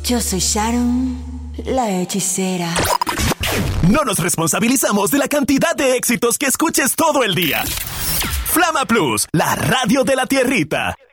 Yo soy Sharon, la hechicera. No nos responsabilizamos de la cantidad de éxitos que escuches todo el día. Flama Plus, la radio de la tierrita.